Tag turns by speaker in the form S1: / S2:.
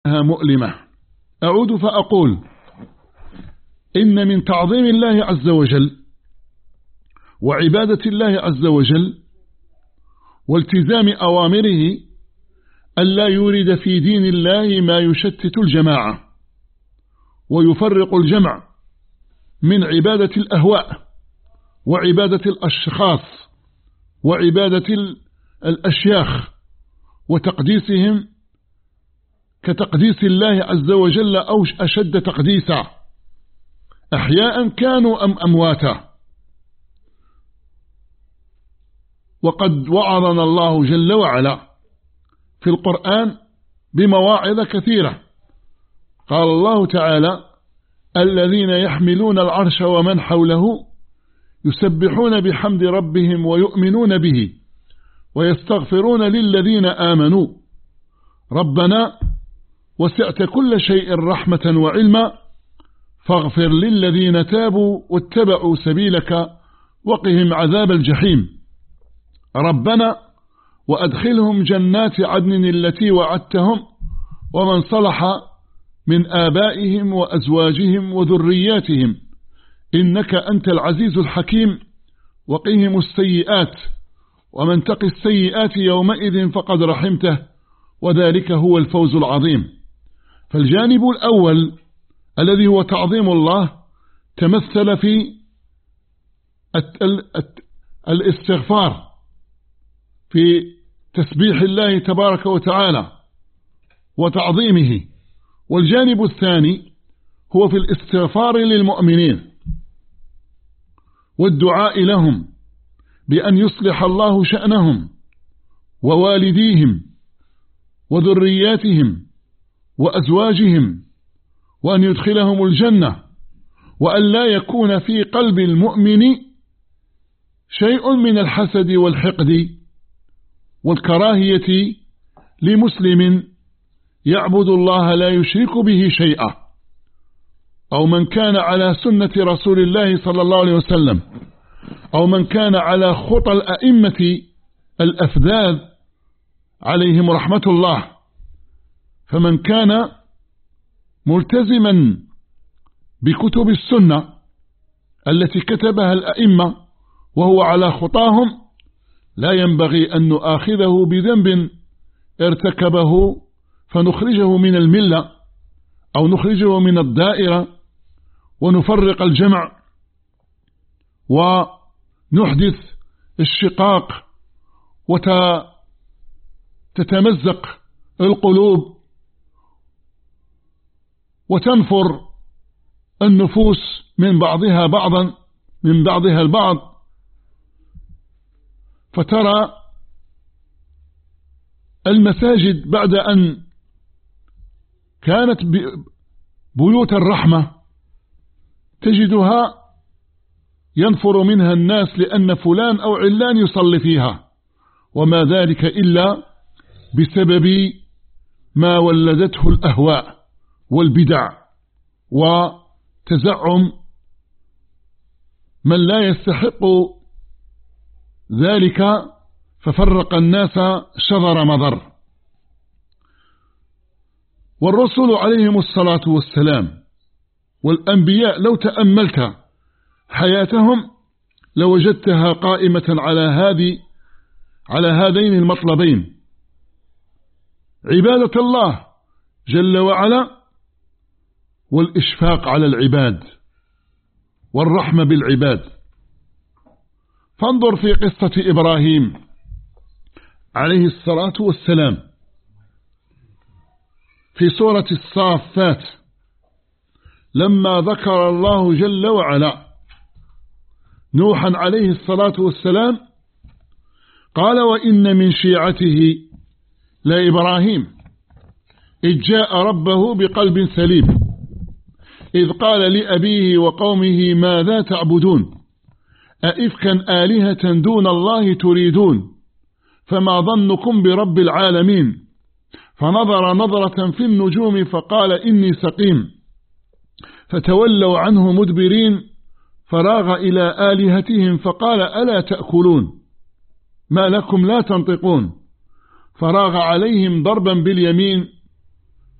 S1: مؤلمة. أعود فأقول إن من تعظيم الله عز وجل وعبادة الله عز وجل والتزام أوامره ألا يورد في دين الله ما يشتت الجماعة ويفرق الجمع من عبادة الأهواء وعبادة الأشخاص وعبادة الأشياخ وتقديسهم كتقديس الله عز وجل أو أشد تقديسا، أحياء كانوا أم أمواتا. وقد وعظنا الله جل وعلا في القرآن بمواعظ كثيرة. قال الله تعالى: الذين يحملون العرش ومن حوله يسبحون بحمد ربهم ويؤمنون به ويستغفرون للذين آمنوا ربنا وسعت كل شيء رحمة وعلما فاغفر للذين تابوا واتبعوا سبيلك وقهم عذاب الجحيم ربنا وأدخلهم جنات عدن التي وعدتهم ومن صلح من آبائهم وأزواجهم وذرياتهم إنك أنت العزيز الحكيم وقهم السيئات ومن تق السيئات يومئذ فقد رحمته وذلك هو الفوز العظيم. فالجانب الأول الذي هو تعظيم الله تمثل في الاستغفار، في تسبيح الله تبارك وتعالى وتعظيمه. والجانب الثاني هو في الاستغفار للمؤمنين والدعاء لهم بأن يصلح الله شأنهم ووالديهم وذرياتهم وأزواجهم وأن يدخلهم الجنة وأن لا يكون في قلب المؤمن شيء من الحسد والحقد والكراهية لمسلم يعبد الله لا يشرك به شيئا، أو من كان على سنة رسول الله صلى الله عليه وسلم، أو من كان على خطى الأئمة الأفذاذ عليهم رحمة الله. فمن كان ملتزما بكتب السنة التي كتبها الأئمة وهو على خطاهم لا ينبغي أن نؤاخذه بذنب ارتكبه فنخرجه من الملة أو نخرجه من الدائرة ونفرق الجمع ونحدث الشقاق وتتمزق القلوب وتنفر النفوس من بعضها البعض، فترى المساجد بعد أن كانت بيوت الرحمة تجدها ينفر منها الناس لأن فلان أو علان يصلي فيها، وما ذلك إلا بسبب ما ولدته الأهواء والبدع وتزعم من لا يستحق ذلك ففرق الناس شذر مضر. والرسل عليهم الصلاة والسلام والأنبياء لو تأملت حياتهم لوجدتها قائمة على هذين المطلبين: عبادة الله جل وعلا والإشفاق على العباد والرحمة بالعباد. فانظر في قصة إبراهيم عليه الصلاة والسلام في سورة الصافات لما ذكر الله جل وعلا نوحا عليه الصلاة والسلام قال: وإن من شيعته لإبراهيم إذ جاء ربه بقلب سليم إذ قال لأبيه وقومه ماذا تعبدون أئفكا آلهة دون الله تريدون فما ظنكم برب العالمين فنظر نظرة في النجوم فقال إني سقيم فتولوا عنه مدبرين فراغ إلى آلهتهم فقال ألا تأكلون ما لكم لا تنطقون فراغ عليهم ضربا باليمين